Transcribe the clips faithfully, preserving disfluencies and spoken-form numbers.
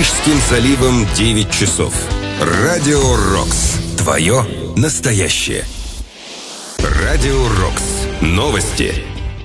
Рижским заливом девять часов. Радио Рокс. Твое настоящее. Радио Рокс. Новости.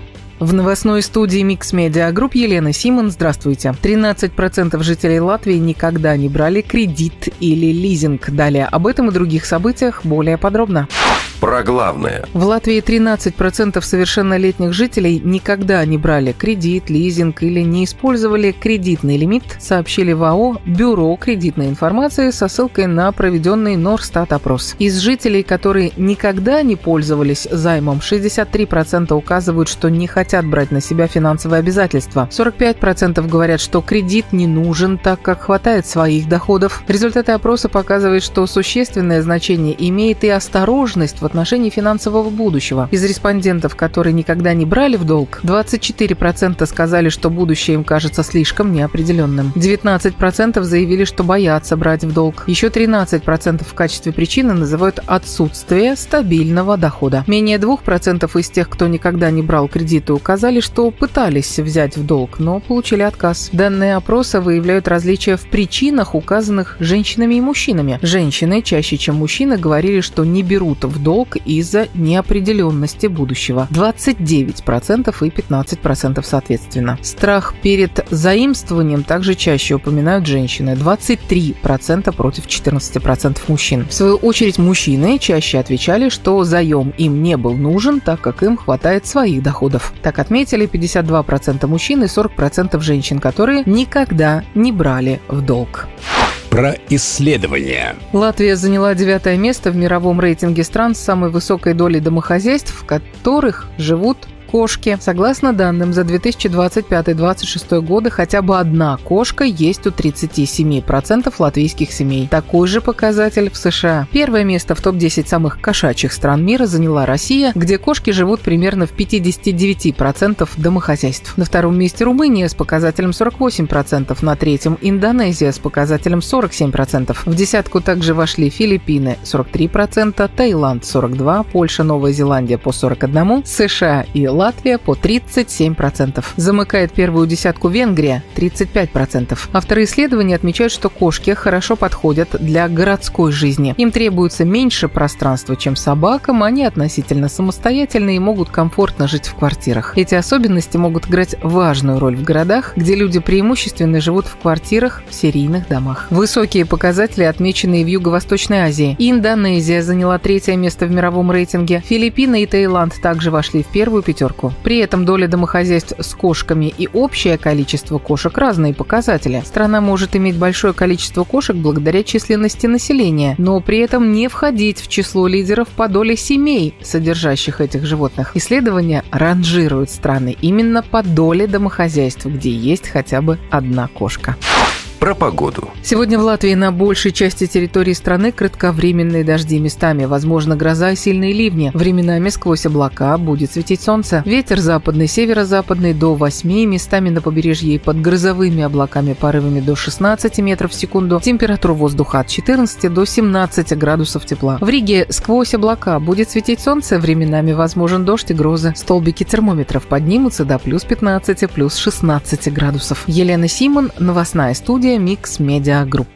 В новостной студии Mix Media Group Елена Симон. Здравствуйте. тринадцать процентов жителей Латвии никогда не брали кредит или лизинг. Далее об этом и других событиях более подробно. Про главное. В Латвии тринадцать процентов совершеннолетних жителей никогда не брали кредит, лизинг или не использовали кредитный лимит, сообщили в АО «Бюро кредитной информации» со ссылкой на проведенный Норстат-опрос. Из жителей, которые никогда не пользовались займом, шестьдесят три процента указывают, что не хотят брать на себя финансовые обязательства. сорок пять процентов говорят, что кредит не нужен, так как хватает своих доходов. Результаты опроса показывают, что существенное значение имеет и осторожность в в отношении финансового будущего. Из респондентов, которые никогда не брали в долг, двадцать четыре процента сказали, что будущее им кажется слишком неопределенным. девятнадцать процентов заявили, что боятся брать в долг. Еще тринадцать процентов в качестве причины называют отсутствие стабильного дохода. Менее двух процентов из тех, кто никогда не брал кредиты, указали, что пытались взять в долг, но получили отказ. Данные опроса выявляют различия в причинах, указанных женщинами и мужчинами. Женщины чаще, чем мужчины, говорили, что не берут в долг из-за неопределенности будущего. двадцать девять процентов и пятнадцать процентов соответственно. Страх перед заимствованием также чаще упоминают женщины. двадцать три процента против четырнадцати процентов мужчин. В свою очередь, мужчины чаще отвечали, что заем им не был нужен, так как им хватает своих доходов. Так отметили пятьдесят два процента мужчин и сорок процентов женщин, которые никогда не брали в долг. Про исследования. Латвия заняла девятое место в мировом рейтинге стран с самой высокой долей домохозяйств, в которых живут кошки. Согласно данным, за две тысячи двадцать пятый — две тысячи двадцать шестой годы хотя бы одна кошка есть у тридцати семи процентов латвийских семей. Такой же показатель в США. Первое место в топ десять самых кошачьих стран мира заняла Россия, где кошки живут примерно в пятидесяти девяти процентах домохозяйств. На втором месте Румыния с показателем сорок восемь процентов, на третьем Индонезия с показателем сорок семь процентов. В десятку также вошли Филиппины сорок три процента, Таиланд сорок два процента, Польша, Новая Зеландия по сорок один процент, США и Латвия по тридцать семь процентов. Замыкает первую десятку Венгрия тридцать пять процентов. Авторы исследования отмечают, что кошки хорошо подходят для городской жизни. Им требуется меньше пространства, чем собакам, они относительно самостоятельны и могут комфортно жить в квартирах. Эти особенности могут играть важную роль в городах, где люди преимущественно живут в квартирах в серийных домах. Высокие показатели отмечены и в Юго-Восточной Азии. Индонезия заняла третье место в мировом рейтинге. Филиппины и Таиланд также вошли в первую пятерку. При этом доля домохозяйств с кошками и общее количество кошек – разные показатели. Страна может иметь большое количество кошек благодаря численности населения, но при этом не входить в число лидеров по доле семей, содержащих этих животных. Исследования ранжируют страны именно по доле домохозяйств, где есть хотя бы одна кошка. Про погоду. Сегодня в Латвии на большей части территории страны кратковременные дожди, местами возможно гроза и сильные ливни. Временами сквозь облака будет светить солнце. Ветер западный, северо-западный до восьми, местами на побережье и под грозовыми облаками порывами до шестнадцати метров в секунду. Температура воздуха от четырнадцати до семнадцати градусов тепла. В Риге сквозь облака будет светить солнце, временами возможен дождь и грозы. Столбики термометров поднимутся до плюс пятнадцати, плюс шестнадцати градусов. Елена Симон, новостная студия Mix Media Group.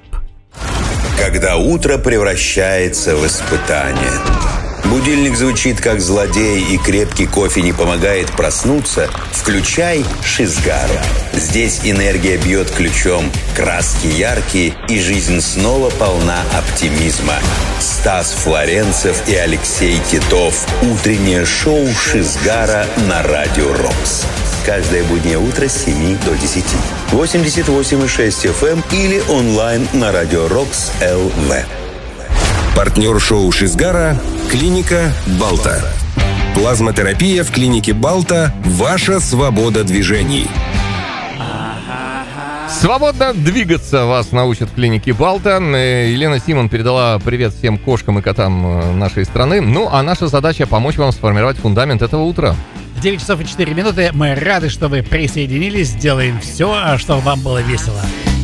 Когда утро превращается в испытание. Будильник звучит как злодей, и крепкий кофе не помогает проснуться. Включай Шизгару. Здесь энергия бьет ключом, краски яркие, и жизнь снова полна оптимизма. Стас Флоренцев и Алексей Титов. Утреннее шоу Шизгара на Радио Рокс. Каждое буднее утро с семи до десяти. восемьдесят восемь и шесть эф эм или онлайн на Радио Рокс эл ви. Партнер шоу Шизгара – клиника Балта. Плазмотерапия в клинике Балта – ваша свобода движений. Свободно двигаться вас научат в клинике Балта. Елена Симон передала привет всем кошкам и котам нашей страны. Ну, а наша задача – помочь вам сформировать фундамент этого утра. девять часов и четыре минуты. Мы рады, что вы присоединились. Сделаем все, чтобы вам было весело.